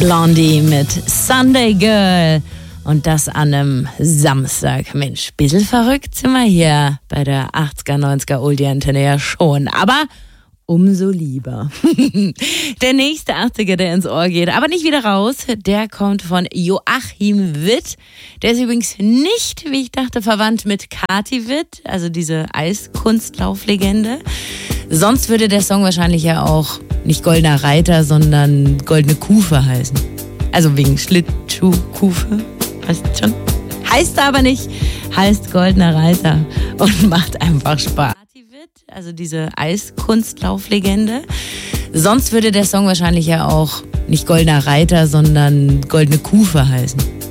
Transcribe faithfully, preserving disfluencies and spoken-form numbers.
Blondie mit Sunday Girl. Und das an einem Samstag. Mensch, bisschen verrückt sind wir hier bei der achtziger, neunziger Oldie-Antenne ja schon. Aber umso lieber. Der nächste achtziger, der ins Ohr geht, aber nicht wieder raus, der kommt von Joachim Witt. Der ist übrigens nicht, wie ich dachte, verwandt mit Kati Witt, also diese Eiskunstlauflegende. Sonst würde der Song wahrscheinlich ja auch nicht Goldener Reiter, sondern Goldene Kufe heißen. Also wegen Schlittschuhkufe, weißt du schon? Heißt aber nicht, heißt Goldener Reiter und macht einfach Spaß. Also diese Eiskunstlauflegende. Sonst würde der Song wahrscheinlich ja auch nicht Goldener Reiter, sondern Goldene Kufe heißen.